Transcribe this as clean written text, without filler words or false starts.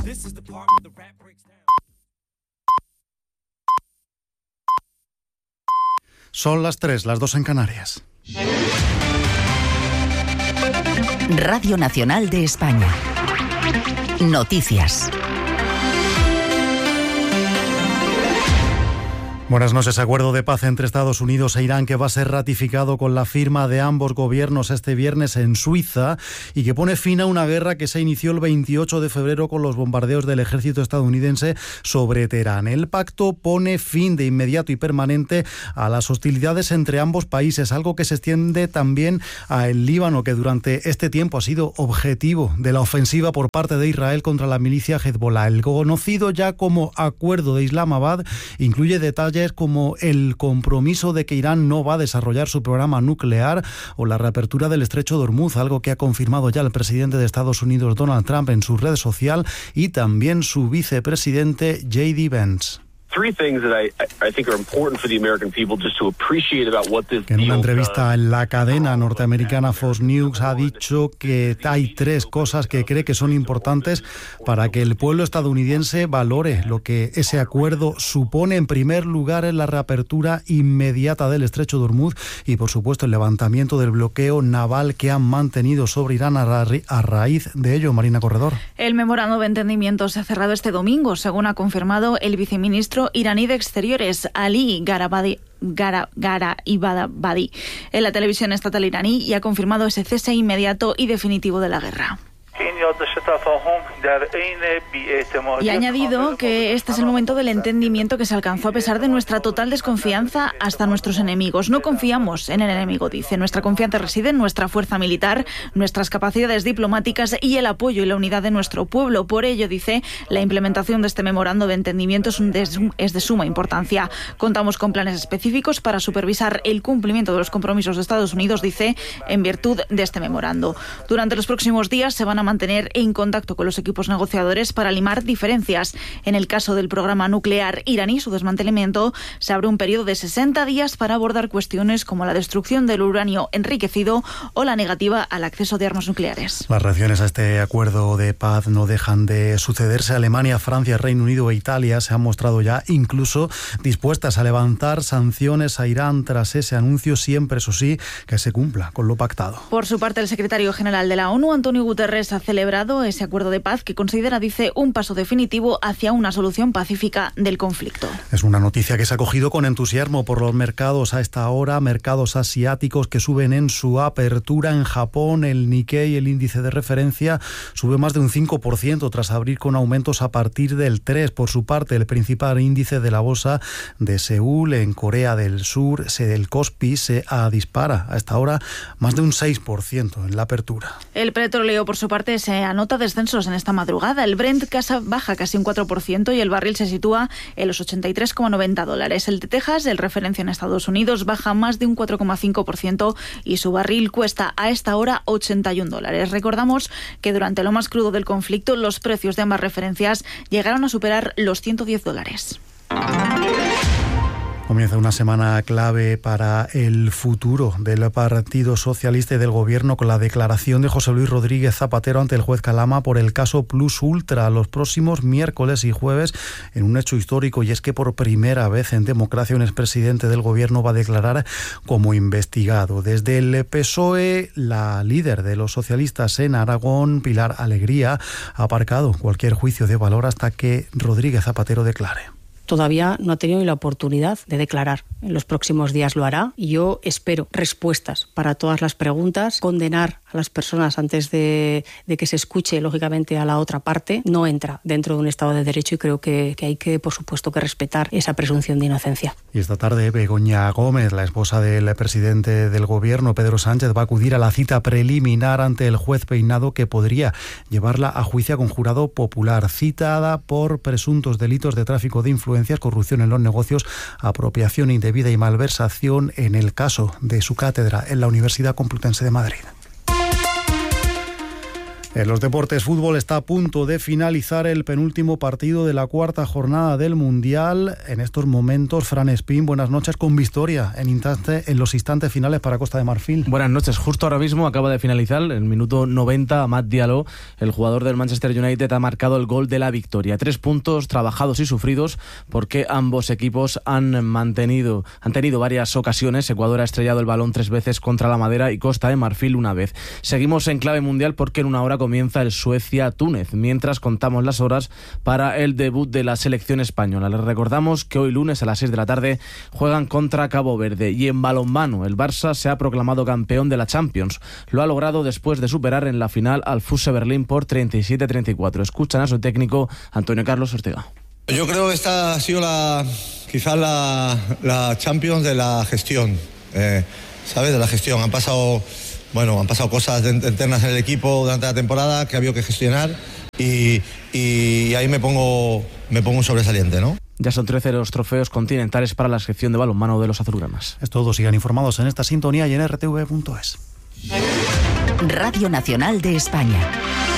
Son las 3, las 2 en Canarias. Radio Nacional de España. Noticias. Buenas noches. Acuerdo de paz entre Estados Unidos e Irán que va a ser ratificado con la firma de ambos gobiernos este viernes en Suiza y que pone fin a una guerra que se inició el 28 de febrero con los bombardeos del ejército estadounidense sobre Teherán. El pacto pone fin de inmediato y permanente a las hostilidades entre ambos países, algo que se extiende también a el Líbano, que durante este tiempo ha sido objetivo de la ofensiva por parte de Israel contra la milicia Hezbollah. El conocido ya como Acuerdo de Islamabad incluye detalles como el compromiso de que Irán no va a desarrollar su programa nuclear o la reapertura del estrecho de Hormuz, algo que ha confirmado ya el presidente de Estados Unidos, Donald Trump, en su red social, y también su vicepresidente, J.D. Vance. En una entrevista en la cadena norteamericana Fox News ha dicho que hay 3 cosas que cree que son importantes para que el pueblo estadounidense valore lo que ese acuerdo supone. En primer lugar, en la reapertura inmediata del estrecho de Hormuz y, por supuesto, el levantamiento del bloqueo naval que han mantenido sobre Irán a raíz de ello. Marina Corredor. El memorándum de entendimiento se ha cerrado este domingo, según ha confirmado el viceministro iraní de Exteriores, Ali Gharibabadi, en la televisión estatal iraní, y ha confirmado ese cese inmediato y definitivo de la guerra. Y ha añadido que este es el momento del entendimiento que se alcanzó a pesar de nuestra total desconfianza hasta nuestros enemigos. No confiamos en el enemigo, dice. Nuestra confianza reside en nuestra fuerza militar, nuestras capacidades diplomáticas y el apoyo y la unidad de nuestro pueblo. Por ello, dice, la implementación de este memorando de entendimiento es de suma importancia. Contamos con planes específicos para supervisar el cumplimiento de los compromisos de Estados Unidos, dice, en virtud de este memorando. Durante los próximos días se van a mantener en contacto con los equipos negociadores para limar diferencias. En el caso del programa nuclear iraní, su desmantelamiento, se abre un periodo de 60 días para abordar cuestiones como la destrucción del uranio enriquecido o la negativa al acceso de armas nucleares. Las reacciones a este acuerdo de paz no dejan de sucederse. Alemania, Francia, Reino Unido e Italia se han mostrado ya incluso dispuestas a levantar sanciones a Irán tras ese anuncio, siempre, eso sí, que se cumpla con lo pactado. Por su parte, el secretario general de la ONU, Antonio Guterres, ha celebrado ese acuerdo de paz que considera, dice, un paso definitivo hacia una solución pacífica del conflicto. Es una noticia que se ha acogido con entusiasmo por los mercados a esta hora, mercados asiáticos que suben en su apertura. En Japón, el Nikkei, el índice de referencia, sube más de un 5% tras abrir con aumentos a partir del 3%. Por su parte, el principal índice de la bolsa de Seúl, en Corea del Sur, el Kospi, se dispara a esta hora más de un 6% en la apertura. El petróleo, por su parte, se anota descensos en esta madrugada. El Brent baja casi un 4% y el barril se sitúa en los $83,90. El de Texas, el referencia en Estados Unidos, baja más de un 4,5% y su barril cuesta a esta hora $81. Recordamos que durante lo más crudo del conflicto, los precios de ambas referencias llegaron a superar los $110. Comienza una semana clave para el futuro del Partido Socialista y del Gobierno con la declaración de José Luis Rodríguez Zapatero ante el juez Calama por el caso Plus Ultra los próximos miércoles y jueves, en un hecho histórico, y es que por primera vez en democracia un expresidente del Gobierno va a declarar como investigado. Desde el PSOE, la líder de los socialistas en Aragón, Pilar Alegría, ha aparcado cualquier juicio de valor hasta que Rodríguez Zapatero declare. Todavía no ha tenido ni la oportunidad de declarar. En los próximos días lo hará y yo espero respuestas para todas las preguntas. Condenar a las personas antes de que se escuche, lógicamente, a la otra parte, no entra dentro de un Estado de Derecho y creo que hay que, por supuesto, que respetar esa presunción de inocencia. Y esta tarde Begoña Gómez, la esposa del presidente del Gobierno, Pedro Sánchez, va a acudir a la cita preliminar ante el juez Peinado que podría llevarla a juicio con jurado popular, citada por presuntos delitos de tráfico de influencias, corrupción en los negocios, apropiación indebida y malversación en el caso de su cátedra en la Universidad Complutense de Madrid. En los deportes, fútbol, está a punto de finalizar el penúltimo partido de la cuarta jornada del Mundial. En estos momentos, Fran Espín, buenas noches, con victoria en los instantes finales para Costa de Marfil. Buenas noches, justo ahora mismo acaba de finalizar el minuto 90. Amad Diallo, el jugador del Manchester United, ha marcado el gol de la victoria. 3 puntos trabajados y sufridos porque ambos equipos han tenido varias ocasiones. Ecuador ha estrellado el balón 3 veces contra la madera y Costa de Marfil una vez. Seguimos en clave mundial porque en una hora comienza el Suecia-Túnez, mientras contamos las horas para el debut de la selección española. Les recordamos que hoy lunes a las 6 de la tarde juegan contra Cabo Verde, y en balonmano el Barça se ha proclamado campeón de la Champions. Lo ha logrado después de superar en la final al Fuse Berlín por 37-34. Escuchan a su técnico Antonio Carlos Ortega. Yo creo que esta ha sido quizás la Champions de la gestión, ¿sabes? De la gestión. Han pasado cosas internas en el equipo durante la temporada que ha habido que gestionar y ahí me pongo un sobresaliente, ¿no? Ya son 13 los trofeos continentales para la sección de balonmano de los azulgranas. Es todo, sigan informados en esta sintonía y en rtv.es. Radio Nacional de España.